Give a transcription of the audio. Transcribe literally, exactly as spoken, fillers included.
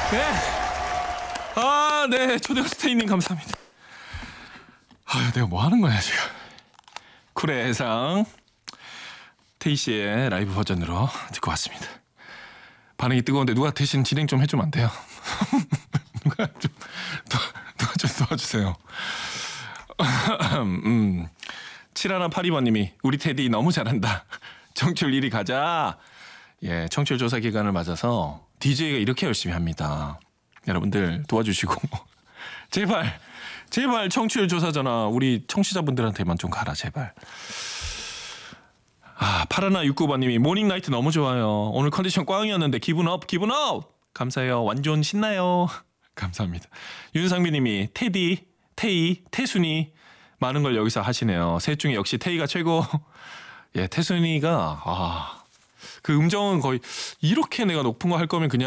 네. 아, 네. 초대호스테이님 감사합니다. 아, 내가 뭐 하는 거야, 지금. 쿨의 해상. 테이 씨의 라이브 버전으로 듣고 왔습니다. 반응이 뜨거운데 누가 대신 진행 좀 해주면 안 돼요? 누가 좀, 도, 누가 좀 도와주세요. 음. 칠일팔이 번님이 우리 테디 너무 잘한다. 청취율 일 위 가자. 예, 청취율 조사 기간을 맞아서 디제이가 이렇게 열심히 합니다. 여러분들 도와주시고 제발 제발 청취율 조사 전화 우리 청취자분들한테만 좀 가라 제발. 아, 파라나 육십구 번님이 모닝 나이트 너무 좋아요. 오늘 컨디션 꽝이었는데 기분 업 기분 업. 감사해요. 완전 신나요. 감사합니다. 윤상민님이 테디 테이 태순이 많은 걸 여기서 하시네요. 셋 중에 역시 테이가 최고. 예, 태순이가 아, 그 음정은 거의 이렇게 내가 높은 거 할 거면 그냥